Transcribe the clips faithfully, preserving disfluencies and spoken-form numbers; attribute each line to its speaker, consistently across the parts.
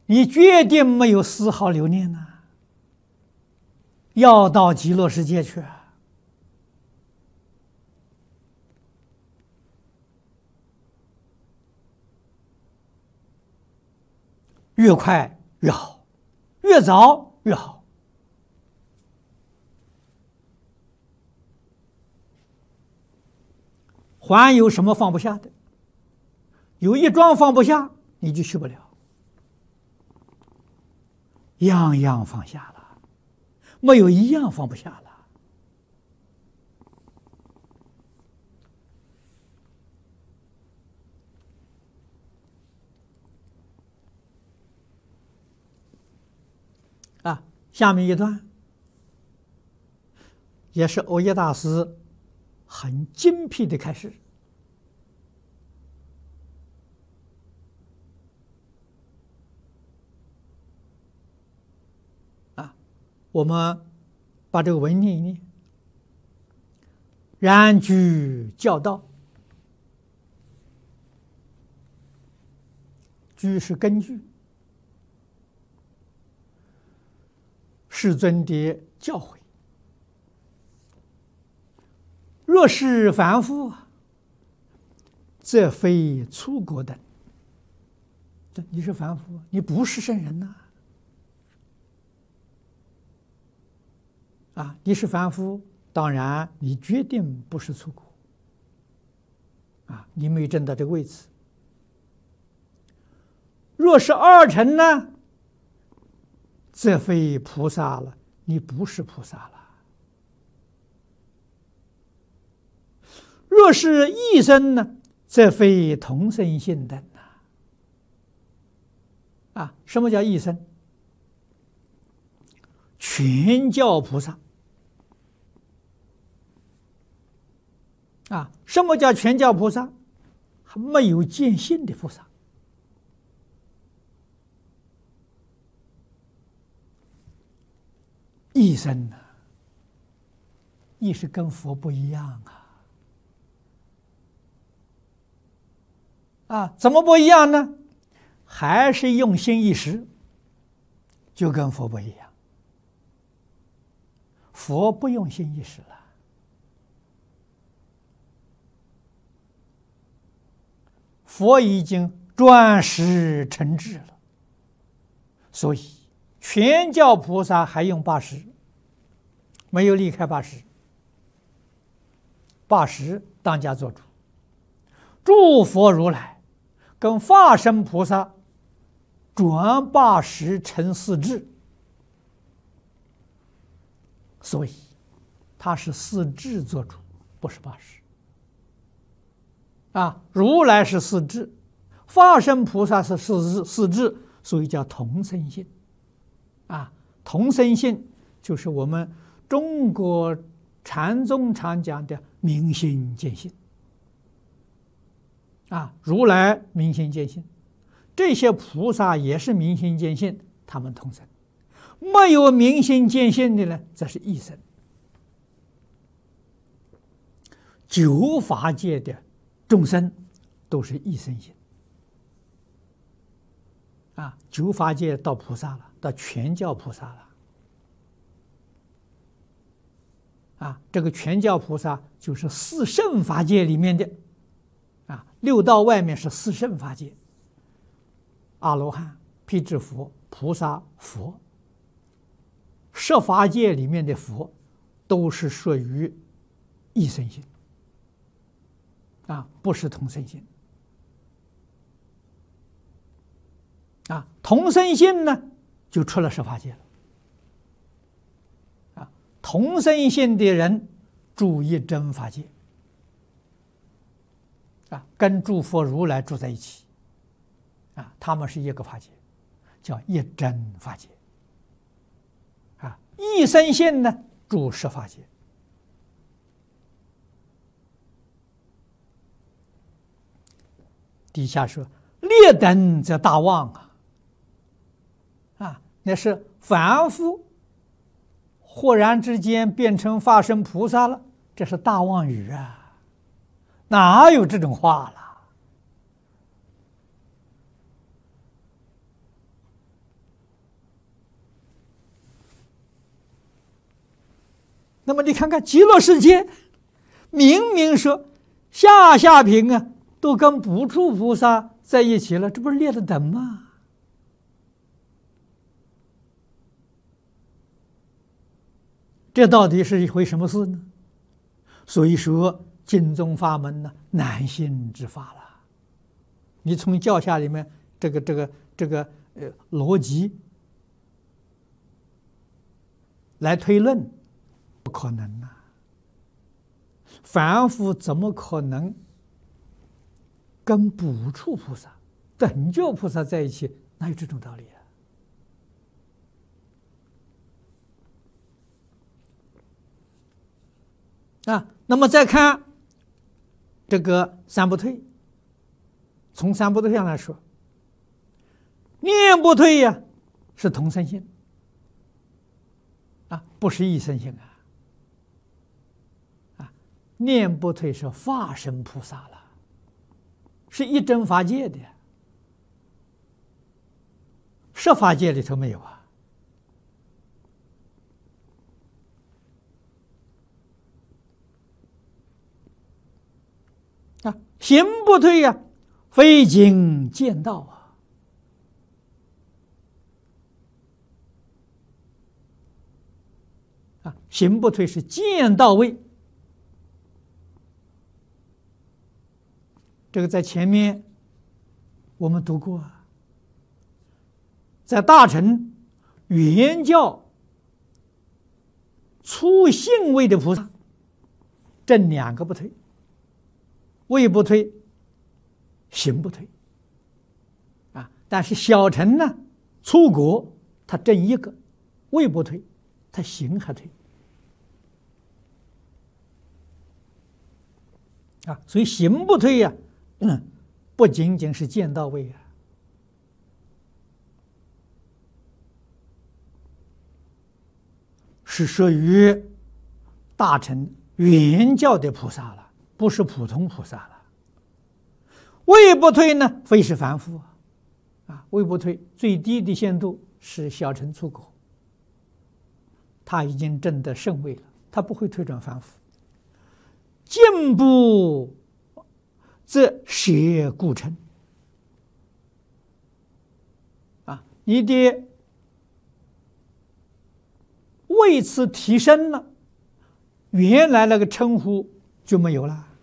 Speaker 1: 你决定没有丝毫留念呐、啊，要到极乐世界去啊！越快越好，越早越好。还有什么放不下的？有一桩放不下，你就去不了。样样放下了，没有一样放不下了。啊，下面一段也是耦耶大师很精辟的开示。啊，我们把这个文念一念：然居教道，居是根据，世尊的教诲。若是凡夫，则非粗果等。你是凡夫，你不是圣人呐！啊，你是凡夫，当然你决定不是粗果。啊，你没证到这个位置。若是二乘呢，则非菩萨了，你不是菩萨了。若是异生呢，则非同生性等呐。啊，什么叫异生？全教菩萨。啊，什么叫全教菩萨？还没有见性的菩萨。异生呢？异是跟佛不一样啊。啊，怎么不一样呢？还是用心一时，就跟佛不一样。佛不用心一时了，佛已经转识成智了，所以全教菩萨还用八识，没有离开八识。八识当家做主，诸佛如来跟化身菩萨转八识成四智，所以他是四智做主，不是八识。啊，如来是四智，化身菩萨是四智，四智，所以叫同生性。啊，同生性就是我们中国禅宗常讲的明心见性。啊，如来明心见性，这些菩萨也是明心见性，他们同生。没有明心见性的呢，则是异生。九法界的众生都是异生性。啊，九法界到菩萨了，到全教菩萨了。啊，这个全教菩萨就是四圣法界里面的。啊，六道外面是四圣法界，阿罗汉、辟支佛、菩萨、佛。十法界里面的佛，都是属于异生性，啊，不是同生性。啊，同生性呢，就出了十法界了。啊，同生性的人住一真法界。啊，跟诸佛如来住在一起，啊，他们是一个法界，叫一真法界。啊，异生性呢，住十法界。底下说劣等则大妄啊，啊，那是凡夫忽然之间变成化身菩萨了，这是大妄语啊。哪有这种话了？ 那么你看看极乐世界，明明说下下品啊，都跟补处菩萨在一起了，这不是劣了等吗？这到底是一回什么事呢？所以说，经宗法门呢，难信之法了。你从教下里面这个这个这个呃逻辑来推论，不可能啊！凡夫怎么可能跟补处菩萨、等觉菩萨在一起？哪有这种道理啊？啊，那么再看这个三不退，从三不退上来说，念不退呀，是同生性啊，不是异生性啊。啊，念不退是化身菩萨了，是一真法界的，设法界里头没有啊。啊，行不退呀、啊，非经见道啊！啊，行不退是见到位。这个在前面我们读过啊，在大乘原教初信位的菩萨，证两个不退。位不退，行不退，啊！但是小乘呢，出国他证一个，位不退，他行还退，啊！所以行不退呀、啊嗯，不仅仅是见到位啊，是属于大乘原教的菩萨了。不是普通菩萨了。位不退呢，非是凡夫啊！位不退最低的限度是小乘出国，他已经证得圣位了，他不会退转凡夫。进步则舍故称啊！你的位次提升了，原来那个称呼就没有了。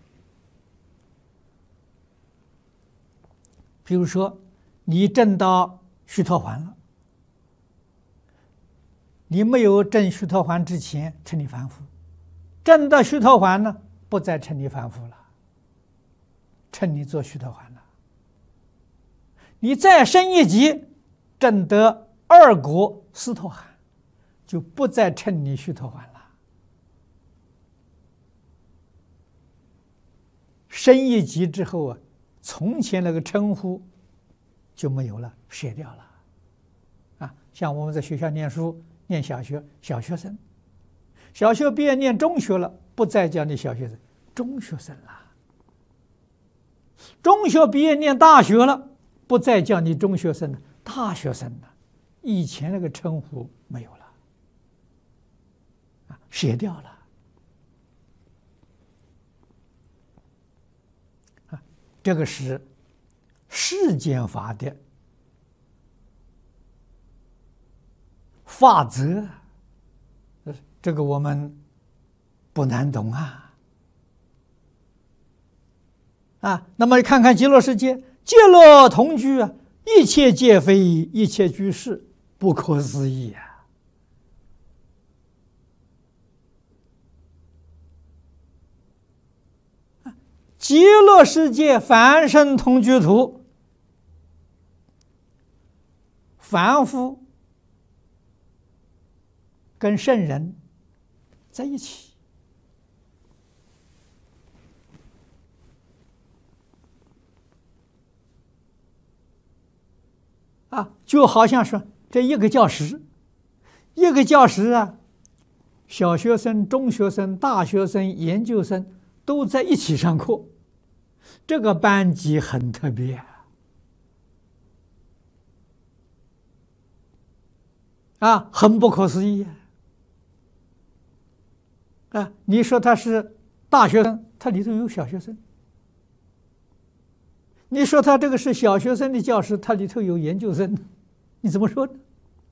Speaker 1: 比如说，你证到须陀洹了，你没有证须陀洹之前称你凡夫，证到须陀洹呢，不再称你凡夫了，称你做须陀洹了。你再升一级，证得二果斯陀含，就不再称你须陀洹了。升一级之后啊，从前那个称呼就没有了，舍掉了。啊，像我们在学校念书，念小学，小学生，小学毕业念中学了，不再叫你小学生，中学生了。中学毕业念大学了，不再叫你中学生了，大学生了。以前那个称呼没有了，啊，舍掉了。啊，这个是世间法的法则，这个我们不难懂啊。啊，那么看看极乐世界，极乐同居啊，一切皆非，一切居士，不可思议啊！极乐世界凡圣同居土，凡夫跟圣人在一起。啊，就好像说这一个教室，一个教室啊，小学生、中学生、大学生、研究生都在一起上课，这个班级很特别啊，啊，很不可思议啊！ 啊，你说他是大学生，他里头有小学生；你说他这个是小学生的教室，他里头有研究生，你怎么说呢？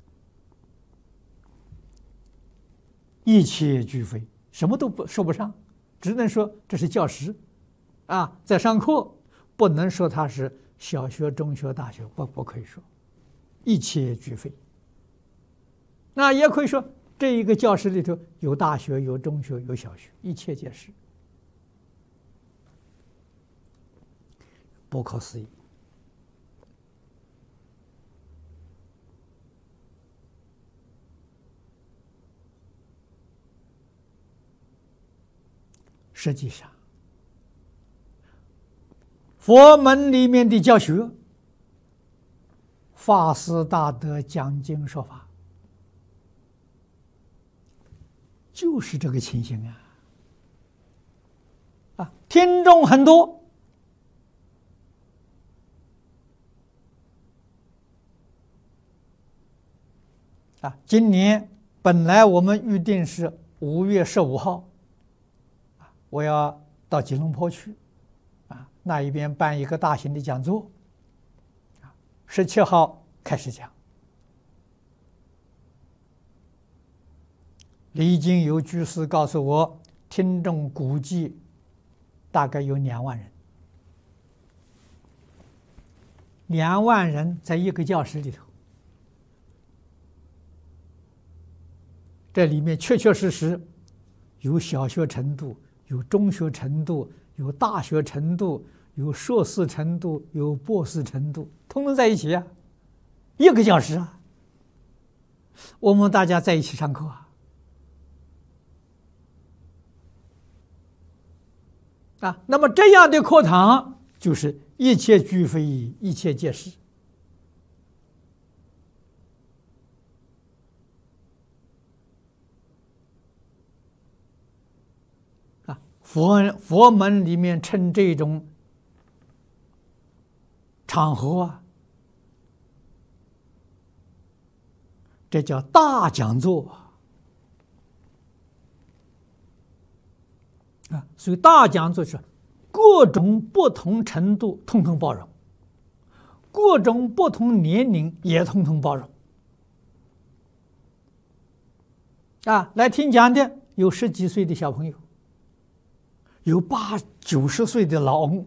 Speaker 1: 一切俱非，什么都不说不上，只能说这是教师，啊，在上课，不能说他是小学、中学、大学，不不可以说，一切俱非。那也可以说，这一个教室里头有大学、有中学、有小学，一切皆是，不可思议。实际上，佛门里面的教学，法师大德讲经说法，就是这个情形啊！啊，听众很多，啊，今年本来我们预定是五月十五号。我要到吉隆坡去，啊，那一边办一个大型的讲座，啊，十七号开始讲。已经有居士告诉我，听众估计大概有两万人，两万人在一个教室里头，这里面确确实实有小学程度。有中学程度，有大学程度，有硕士程度，有博士程度，通通在一起啊，一个教室啊，我们大家在一起上课啊，啊，那么这样的课堂就是一切俱非，一切皆是。佛佛门里面称这种场合啊，这叫大讲座啊。所以大讲座是各种不同程度统统包容，各种不同年龄也统统包容啊。来听讲的有十几岁的小朋友。有八九十岁的老翁，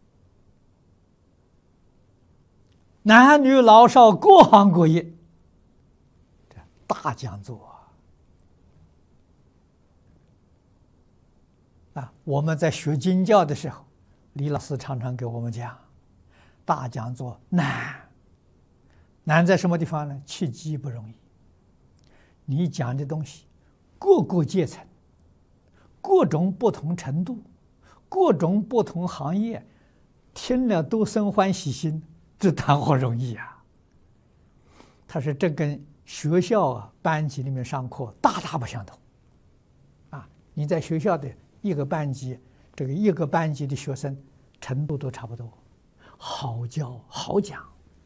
Speaker 1: 男女老少各行各业，这大讲座啊！我们在学经教的时候，李老师常常给我们讲，大讲座难，难在什么地方呢？契机不容易。你讲的东西，各个阶层。各种不同程度，各种不同行业，听了都生欢喜心，这谈何容易啊！他说这跟学校啊班级里面上课大大不相同啊！你在学校的一个班级，这个一个班级的学生程度都差不多，好教好讲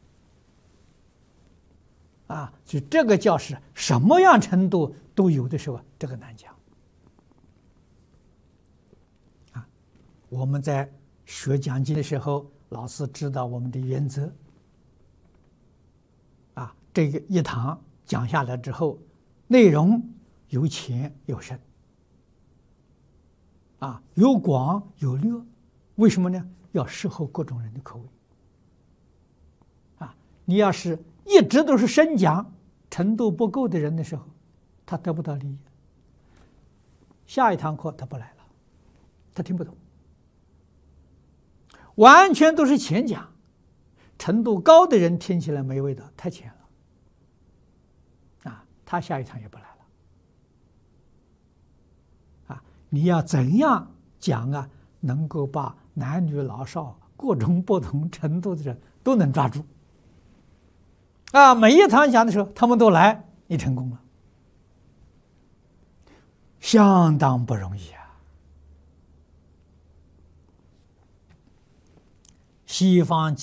Speaker 1: 啊！就这个教室什么样程度都有的时候，这个难讲。我们在学讲经的时候，老师指导我们的原则。啊，这个一堂讲下来之后，内容有浅有深，啊，有广有略。为什么呢？要适合各种人的口味。啊，你要是一直都是深讲，程度不够的人的时候，他得不到利益。下一堂课他不来了，他听不懂。完全都是浅讲，程度高的人听起来没味道，太浅了，啊，他下一场也不来了，啊，你要怎样讲啊，能够把男女老少各种不同程度的人都能抓住，啊，每一堂讲的时候他们都来，你成功了，相当不容易啊。西方